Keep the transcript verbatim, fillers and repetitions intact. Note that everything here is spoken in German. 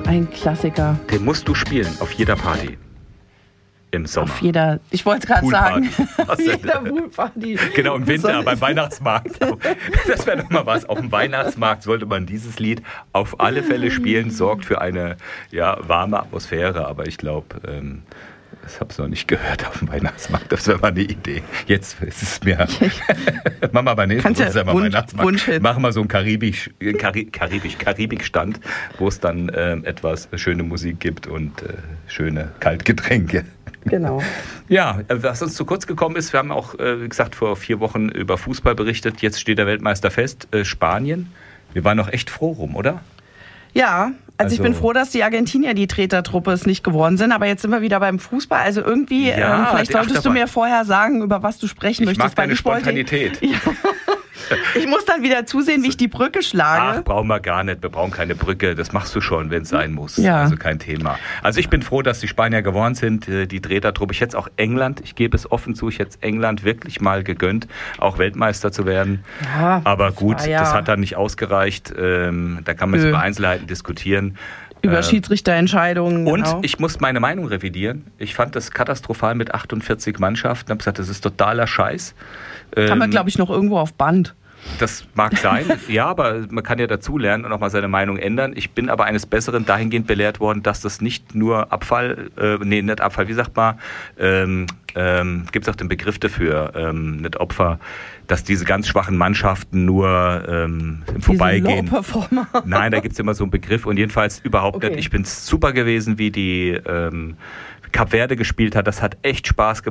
ein Klassiker. Den musst du spielen auf jeder Party. Im Sommer. Auf jeder, ich wollte gerade sagen, auf jeder Poolparty. Genau, im Winter, beim Weihnachtsmarkt. Das wäre doch mal was. Auf dem Weihnachtsmarkt sollte man dieses Lied auf alle Fälle spielen. Sorgt für eine ja, warme Atmosphäre. Aber ich glaube, ähm, das habe ich noch nicht gehört auf dem Weihnachtsmarkt. Das wäre mal eine Idee. Jetzt ist es mir... Mama, bei nächsten ja ja Wunsch, Weihnachtsmarkt. Machen wir so einen Karibisch, Kari, Karibisch, Karibikstand, wo es dann ähm, etwas schöne Musik gibt und äh, schöne Kaltgetränke. Genau. Ja, was uns zu kurz gekommen ist, wir haben auch, wie gesagt, vor vier Wochen über Fußball berichtet. Jetzt steht der Weltmeister fest, äh, Spanien. Wir waren noch echt froh rum, oder? Ja, also, also ich bin froh, dass die Argentinier die Tretertruppe es nicht geworden sind. Aber jetzt sind wir wieder beim Fußball. Also irgendwie, ja, ähm, vielleicht solltest du mir vorher sagen, über was du sprechen ich möchtest. Ich mag deine Spontanität. Ja. Ich muss dann wieder zusehen, wie ich die Brücke schlage. Ach, brauchen wir gar nicht. Wir brauchen keine Brücke. Das machst du schon, wenn es sein muss. Ja. Also kein Thema. Also ich bin froh, dass die Spanier geworden sind, die Tretertruppe. Ich hätte es auch England, ich gebe es offen zu, ich hätte es England wirklich mal gegönnt, auch Weltmeister zu werden. Ja, aber gut, ja. das hat dann nicht ausgereicht. Ähm, da kann man jetzt über Einzelheiten diskutieren. Über Schiedsrichterentscheidungen. Und genau. Ich muss meine Meinung revidieren. Ich fand das katastrophal mit achtundvierzig Mannschaften. Ich habe gesagt, das ist totaler Scheiß. Haben ähm, wir, glaube ich, noch irgendwo auf Band. Das mag sein, ja, aber man kann ja dazulernen und auch mal seine Meinung ändern. Ich bin aber eines Besseren dahingehend belehrt worden, dass das nicht nur Abfall, äh, nee, nicht Abfall, wie sagt man, ähm, ähm, gibt es auch den Begriff dafür, ähm, nicht Opfer, dass diese ganz schwachen Mannschaften nur ähm, im Vorbeigehen. Low-Performer. Nein, da gibt es immer so einen Begriff und jedenfalls überhaupt okay. nicht. Ich bin super gewesen, wie die ähm, Kap Verde gespielt hat. Das hat echt Spaß gemacht.